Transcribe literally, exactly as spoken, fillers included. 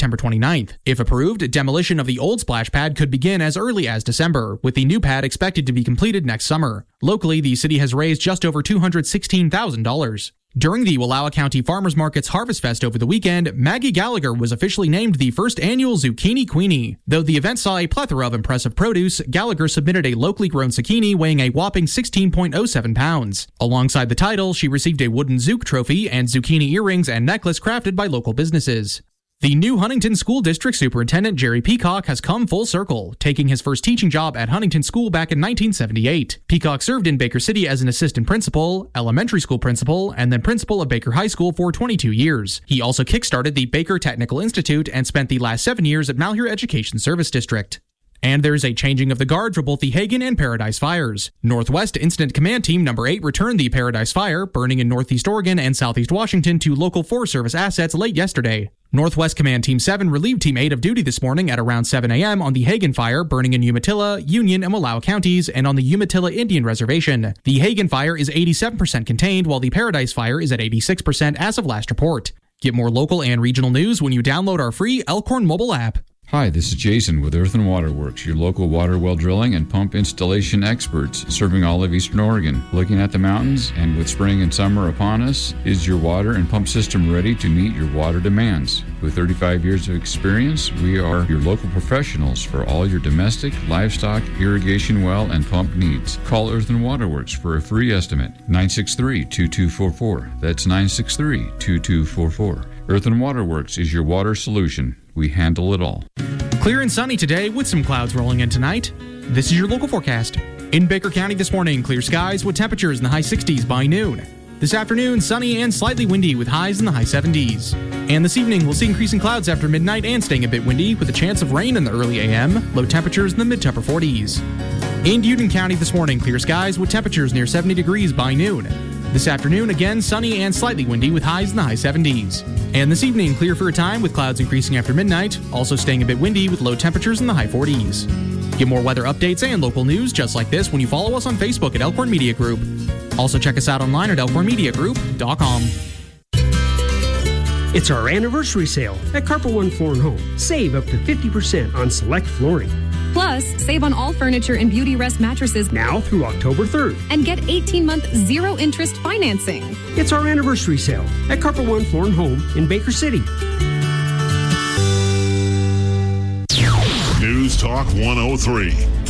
September twenty-ninth. If approved, demolition of the old splash pad could begin as early as December, with the new pad expected to be completed next summer. Locally, the city has raised just over two hundred sixteen thousand dollars. During the Wallowa County Farmers Market's Harvest Fest over the weekend, Maggie Gallagher was officially named the first annual Zucchini Queenie. Though the event saw a plethora of impressive produce, Gallagher submitted a locally grown zucchini weighing a whopping sixteen point oh seven pounds. Alongside the title, she received a wooden Zook trophy and zucchini earrings and necklace crafted by local businesses. The new Huntington School District Superintendent Jerry Peacock has come full circle, taking his first teaching job at Huntington School back in nineteen seventy-eight. Peacock served in Baker City as an assistant principal, elementary school principal, and then principal of Baker High School for twenty-two years. He also kickstarted the Baker Technical Institute and spent the last seven years at Malheur Education Service District. And there's a changing of the guard for both the Hagen and Paradise fires. Northwest Incident Command Team Number eight returned the Paradise Fire, burning in Northeast Oregon and Southeast Washington, to local Forest Service assets late yesterday. Northwest Command Team seven relieved Team eight of duty this morning at around seven a.m. on the Hagen Fire, burning in Umatilla, Union, and Wallowa counties, and on the Umatilla Indian Reservation. The Hagen Fire is eighty-seven percent contained, while the Paradise Fire is at eighty-six percent as of last report. Get more local and regional news when you download our free Elkhorn mobile app. Hi, this is Jason with Earth and Water Works, your local water well drilling and pump installation experts serving all of Eastern Oregon. Looking at the mountains and with spring and summer upon us, is your water and pump system ready to meet your water demands? With thirty-five years of experience, we are your local professionals for all your domestic, livestock, irrigation well, and pump needs. Call Earth and Water Works for a free estimate. nine six three, two two four four. That's nine six three, two two four four. Earth and Water Works is your water solution. We handle it all. Clear and sunny today with some clouds rolling in tonight. This is your local forecast. In Baker County this morning, clear skies with temperatures in the high sixties by noon. This afternoon, sunny and slightly windy with highs in the high seventies. And this evening, we'll see increasing clouds after midnight and staying a bit windy with a chance of rain in the early a m. Low temperatures in the mid to upper forties. In Union County this morning, clear skies with temperatures near seventy degrees by noon. This afternoon, again, sunny and slightly windy with highs in the high seventies. And this evening, clear for a time with clouds increasing after midnight, also staying a bit windy with low temperatures in the high forties. Get more weather updates and local news just like this when you follow us on Facebook at Elkhorn Media Group. Also check us out online at elkhorn media group dot com. It's our anniversary sale at Carpet One Floor and Home. Save up to fifty percent on select flooring. Plus, save on all furniture and Beauty Rest mattresses now through October third. And get eighteen-month zero-interest financing. It's our anniversary sale at Carpet One Floor and Home in Baker City. News Talk one oh three.